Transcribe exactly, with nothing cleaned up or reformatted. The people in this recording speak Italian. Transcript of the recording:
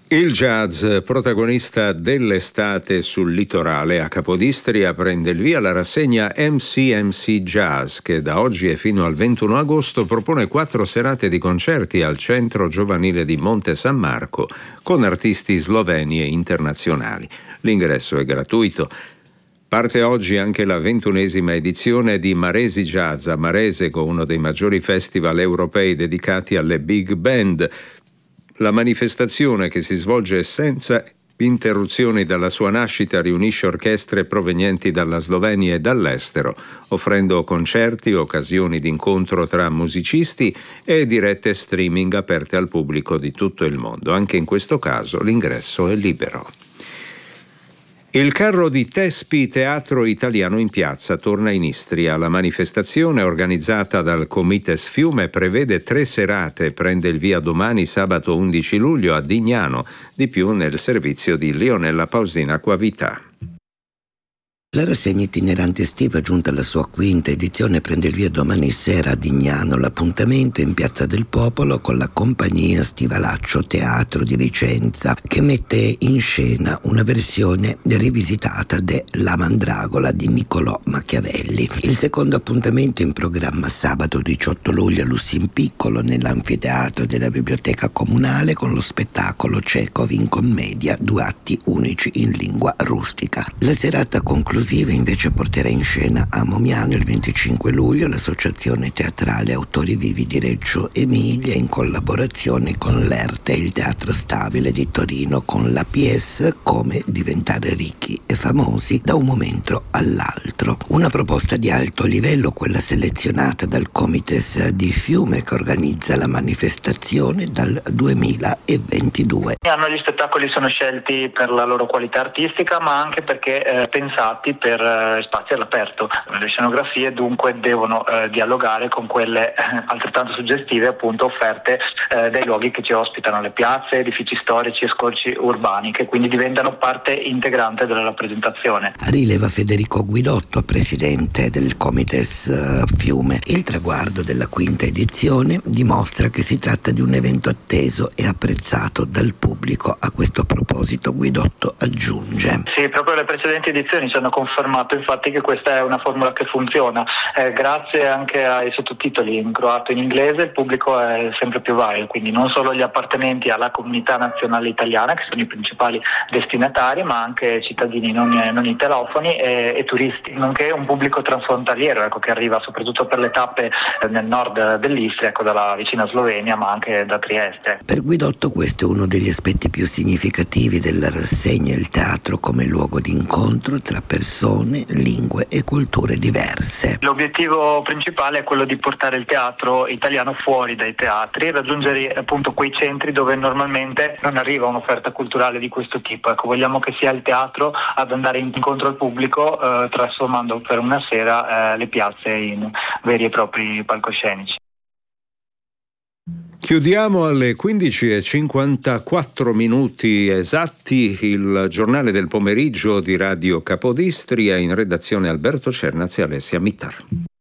Il jazz, protagonista dell'estate sul litorale a Capodistria, prende il via la rassegna M C M C Jazz, che da oggi e fino al ventuno agosto propone quattro serate di concerti al Centro Giovanile di Monte San Marco con artisti sloveni e internazionali. L'ingresso è gratuito. Parte oggi anche la ventunesima edizione di Maresi Jazz a Maresego, uno dei maggiori festival europei dedicati alle big band. La manifestazione, che si svolge senza interruzioni dalla sua nascita, riunisce orchestre provenienti dalla Slovenia e dall'estero, offrendo concerti, occasioni di incontro tra musicisti e dirette streaming aperte al pubblico di tutto il mondo. Anche in questo caso l'ingresso è libero. Il carro di Tespi Teatro Italiano in Piazza torna in Istria. La manifestazione, organizzata dal Comites Fiume, prevede tre serate e prende il via domani, sabato undici luglio, a Dignano, di più nel servizio di Leonella Pausina Acquavità. La rassegna itinerante estiva, giunta alla sua quinta edizione, prende il via domani sera a Dignano. L'appuntamento è in Piazza del Popolo con la compagnia Stivalaccio Teatro di Vicenza, che mette in scena una versione rivisitata de La Mandragola di Niccolò Machiavelli. Il secondo appuntamento in programma sabato diciotto luglio a Lussinpiccolo, nell'anfiteatro della Biblioteca Comunale, con lo spettacolo Chekhov in commedia, due atti unici in lingua rustica. La serata conclusiva invece porterà in scena a Momiano il venticinque luglio l'associazione teatrale Autori Vivi di Reggio Emilia, in collaborazione con l'E R T E, il Teatro Stabile di Torino, con la P S Come diventare ricchi e famosi da un momento all'altro. Una proposta di alto livello, quella selezionata dal Comites di Fiume, che organizza la manifestazione dal duemilaventidue. Gli spettacoli sono scelti per la loro qualità artistica, ma anche perché eh, pensati per eh, spazi all'aperto. Le scenografie dunque devono eh, dialogare con quelle eh, altrettanto suggestive, appunto, offerte eh, dai luoghi che ci ospitano, le piazze, edifici storici e scorci urbani, che quindi diventano parte integrante della rappresentazione. Rileva Federico Guidotto, presidente del Comites uh, Fiume. Il traguardo della quinta edizione dimostra che si tratta di un evento atteso e apprezzato dal pubblico. A questo proposito Guidotto aggiunge: Sì, proprio le precedenti edizioni ci hanno confermato infatti che questa è una formula che funziona. Eh, grazie anche ai sottotitoli in croato e in inglese, il pubblico è sempre più vario, quindi non solo gli appartenenti alla comunità nazionale italiana, che sono i principali destinatari, ma anche cittadini non, non italofoni e, e turisti, nonché un pubblico transfrontaliero, ecco, che arriva soprattutto per le tappe nel nord dell'Istria, ecco, dalla vicina Slovenia, ma anche da Trieste. Per Guidotto questo è uno degli aspetti più significativi della rassegna, il teatro come luogo di incontro tra persone, lingue e culture diverse. L'obiettivo principale è quello di portare il teatro italiano fuori dai teatri, raggiungere appunto quei centri dove normalmente non arriva un'offerta culturale di questo tipo. Ecco, vogliamo che sia il teatro ad andare incontro al pubblico, eh, trasformando per una sera eh, le piazze in veri e propri palcoscenici. Chiudiamo alle quindici e cinquantaquattro minuti esatti il giornale del pomeriggio di Radio Capodistria, in redazione Alberto Cernaz e Alessia Mittar.